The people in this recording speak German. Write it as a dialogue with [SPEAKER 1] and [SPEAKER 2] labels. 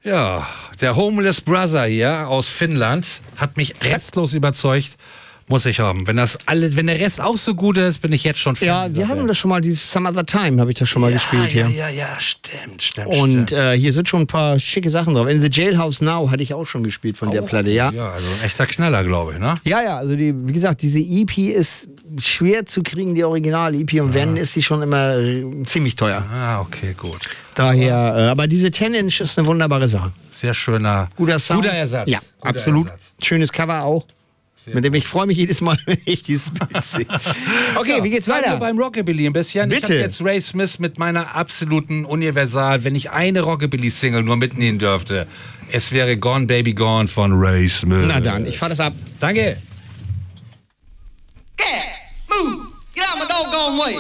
[SPEAKER 1] Ja, der Homeless Brother hier aus Finnland hat mich restlos überzeugt. Muss ich haben. Wenn der Rest auch so gut ist, bin ich jetzt schon Fan.
[SPEAKER 2] Ja, wir haben das schon mal, dieses Some Other Time habe ich das schon mal gespielt hier.
[SPEAKER 1] Ja, stimmt.
[SPEAKER 2] Und hier sind schon ein paar schicke Sachen drauf. In The Jailhouse Now hatte ich auch schon gespielt von der Platte, ja.
[SPEAKER 1] Ja, also ein echter Knaller, glaube ich, ne?
[SPEAKER 2] Ja, also wie gesagt, diese EP ist schwer zu kriegen, die Original-EP. Und wenn, ist die schon immer ziemlich teuer.
[SPEAKER 1] Ah, okay, gut.
[SPEAKER 2] Daher, aber diese 10-Inch ist eine wunderbare Sache.
[SPEAKER 1] Sehr schöner,
[SPEAKER 2] Guter Sound.
[SPEAKER 1] guter Ersatz.
[SPEAKER 2] Ja,
[SPEAKER 1] Guter
[SPEAKER 2] absolut.
[SPEAKER 1] Ersatz.
[SPEAKER 2] Schönes Cover auch. Mit dem ich freue mich jedes Mal, wenn ich dieses Bild sehe. Okay, wie geht's
[SPEAKER 1] Bleiben wir
[SPEAKER 2] weiter?
[SPEAKER 1] beim Rockabilly ein bisschen.
[SPEAKER 2] Bitte.
[SPEAKER 1] Ich habe jetzt Ray Smith mit meiner absoluten Universal, wenn ich eine Rockabilly-Single nur mitnehmen dürfte, es wäre Gone Baby Gone von Ray Smith.
[SPEAKER 2] Na dann, ich fahr das ab.
[SPEAKER 1] Danke.
[SPEAKER 3] Cat, move, get out my doggone way.